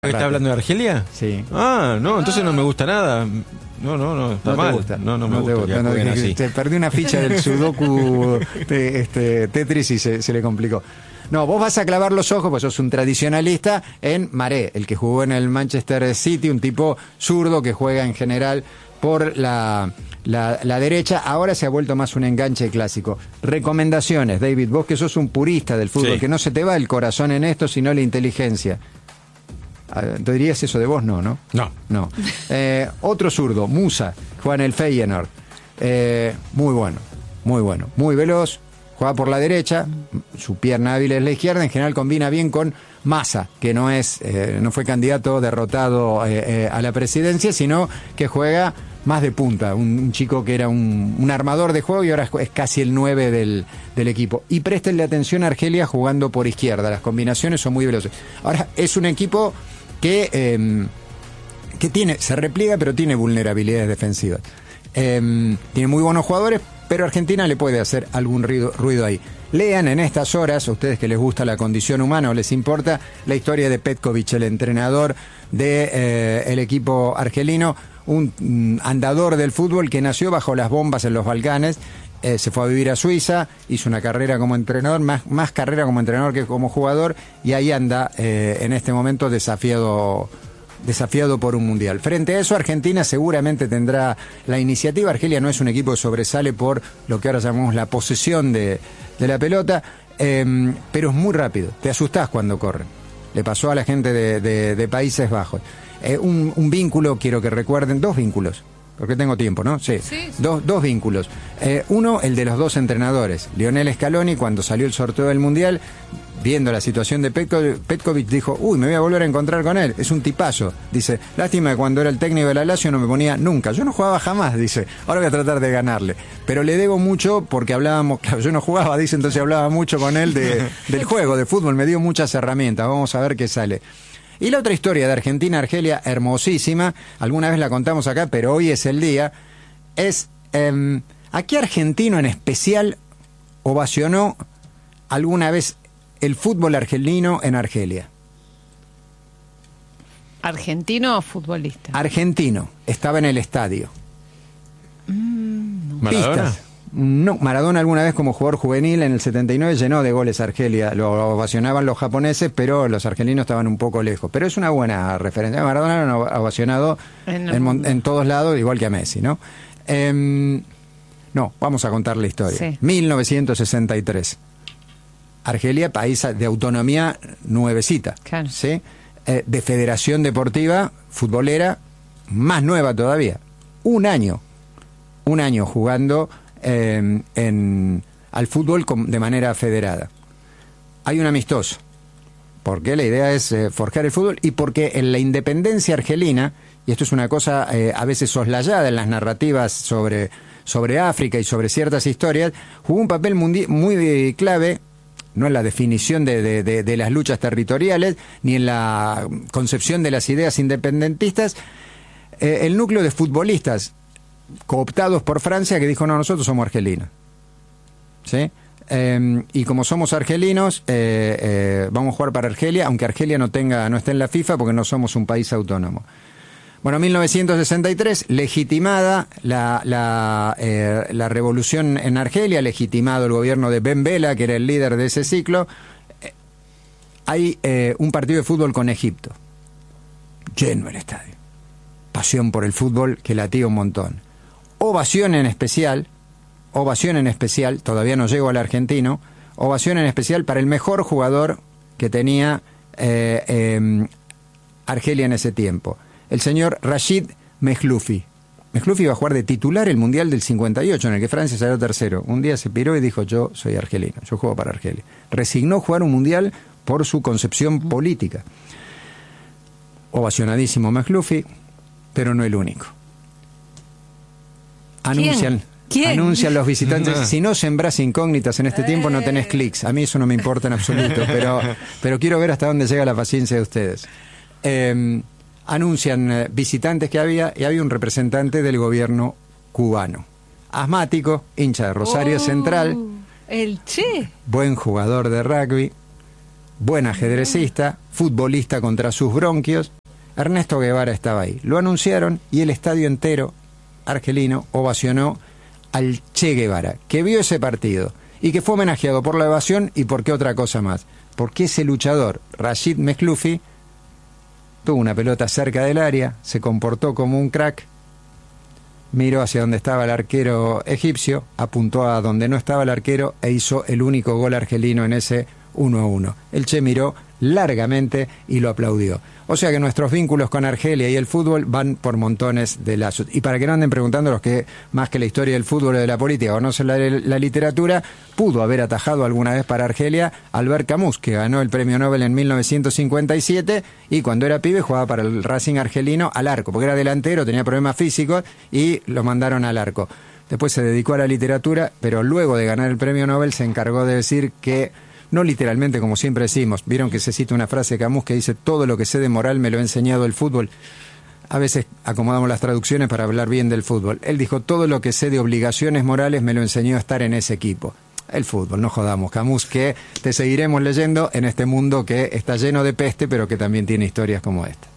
¿Está hablando de Argelia? Sí. Ah, no, entonces no me gusta nada. No, está mal. No me gusta. Bueno, te perdí una ficha del Sudoku Tetris y se le complicó. No, vos vas a clavar los ojos, pues sos un tradicionalista, en Maré, el que jugó en el Manchester City, un tipo zurdo que juega en general por la derecha. Ahora se ha vuelto más un enganche clásico. Recomendaciones, David, vos que sos un purista del fútbol, sí, que no se te va el corazón en esto, sino la inteligencia. ¿Te dirías eso de vos? No. No. Otro zurdo, Musa, juega en el Feyenoord. Muy bueno, muy veloz, juega por la derecha, su pierna hábil es la izquierda, en general combina bien con Massa, que no fue candidato derrotado a la presidencia, sino que juega más de punta, un chico que era un armador de juego y ahora es casi el 9 del equipo. Y préstenle atención a Argelia jugando por izquierda, las combinaciones son muy veloces. Ahora, es un equipo que se repliega, pero tiene vulnerabilidades defensivas. Tiene muy buenos jugadores, pero Argentina le puede hacer algún ruido ahí. Lean en estas horas, a ustedes que les gusta la condición humana o les importa, la historia de Petkovic, el entrenador del equipo argelino, un andador del fútbol que nació bajo las bombas en los Balcanes. Se fue a vivir a Suiza, hizo una carrera como entrenador, más carrera como entrenador que como jugador, y ahí anda en este momento desafiado por un mundial. Frente a eso, Argentina seguramente tendrá la iniciativa. Argelia no es un equipo que sobresale por lo que ahora llamamos la posesión de la pelota, pero es muy rápido, te asustás cuando corren. Le pasó a la gente de Países Bajos. Un vínculo, quiero que recuerden, dos vínculos. Porque tengo tiempo, ¿no? Sí. Dos vínculos. Uno, el de los dos entrenadores. Lionel Scaloni, cuando salió el sorteo del Mundial, viendo la situación de Petkovic, dijo, me voy a volver a encontrar con él. Es un tipazo. Dice, lástima que cuando era el técnico de la Lazio no me ponía nunca. Yo no jugaba jamás, dice. Ahora voy a tratar de ganarle. Pero le debo mucho porque hablábamos, claro, yo no jugaba, dice, entonces hablaba mucho con él del juego, de fútbol. Me dio muchas herramientas. Vamos a ver qué sale. Y la otra historia de Argentina-Argelia, hermosísima, alguna vez la contamos acá, pero hoy es el día, es ¿a qué argentino en especial ovacionó alguna vez el fútbol argelino en Argelia? ¿Argentino o futbolista? Argentino, estaba en el estadio. ¿Maradona? Pistas. No, Maradona alguna vez como jugador juvenil en el 79 llenó de goles a Argelia, lo ovacionaban los japoneses, pero los argelinos estaban un poco lejos. Pero es una buena referencia. Maradona lo ha ovacionado en todos lados, igual que a Messi, ¿no? No, vamos a contar la historia. Sí. 1963. Argelia, país de autonomía nuevecita, claro. ¿sí? De federación deportiva, futbolera, más nueva todavía. Un año jugando al fútbol de manera federada. Hay un amistoso, porque la idea es forjar el fútbol y porque en la independencia argelina, y esto es una cosa a veces soslayada en las narrativas sobre África y sobre ciertas historias, jugó un papel muy clave, no en la definición de las luchas territoriales, ni en la concepción de las ideas independentistas, el núcleo de futbolistas cooptados por Francia que dijo, no, nosotros somos argelinos, ¿sí? Y como somos argelinos, vamos a jugar para Argelia, aunque Argelia no esté en la FIFA porque no somos un país autónomo. Bueno, 1963, legitimada la revolución en Argelia, legitimado el gobierno de Ben Bella, que era el líder de ese ciclo, hay un partido de fútbol con Egipto. Lleno el estadio. Pasión por el fútbol que latía un montón. Ovación en especial, todavía no llego al argentino, ovación en especial para el mejor jugador que tenía Argelia en ese tiempo, el señor Rachid Mehloufi. Mehloufi iba a jugar de titular el Mundial del 58, en el que Francia salió tercero. Un día se piró y dijo, yo soy argelino, yo juego para Argelia. Resignó jugar un Mundial por su concepción política. Ovacionadísimo Mehloufi, pero no el único. Anuncian los visitantes, si no sembrás incógnitas en este tiempo no tenés clics. A mí eso no me importa en absoluto, pero quiero ver hasta dónde llega la paciencia de ustedes. Anuncian visitantes que había, y había un representante del gobierno cubano, asmático, hincha de Rosario Central, el Che, buen jugador de rugby, buen ajedrecista, futbolista contra sus bronquios. Ernesto Guevara estaba ahí. Lo anunciaron y el estadio entero argelino ovacionó al Che Guevara, que vio ese partido y que fue homenajeado por la ovación y por qué otra cosa más. Porque ese luchador, Rashid Mekloufi, tuvo una pelota cerca del área, se comportó como un crack, miró hacia donde estaba el arquero egipcio, apuntó a donde no estaba el arquero e hizo el único gol argelino en ese 1-1. El Che miró largamente y lo aplaudió. O sea que nuestros vínculos con Argelia y el fútbol van por montones de lazos. Y para que no anden preguntando los que más que la historia del fútbol o de la política conocen la literatura, pudo haber atajado alguna vez para Argelia Albert Camus, que ganó el premio Nobel en 1957 y cuando era pibe jugaba para el Racing argelino al arco, porque era delantero, tenía problemas físicos y lo mandaron al arco. Después se dedicó a la literatura, pero luego de ganar el premio Nobel se encargó de decir que, no literalmente como siempre decimos, vieron que se cita una frase de Camus que dice: todo lo que sé de moral me lo ha enseñado el fútbol. A veces acomodamos las traducciones para hablar bien del fútbol. Él dijo: todo lo que sé de obligaciones morales me lo enseñó a estar en ese equipo. El fútbol, no jodamos, Camus, que te seguiremos leyendo en este mundo que está lleno de peste, pero que también tiene historias como esta.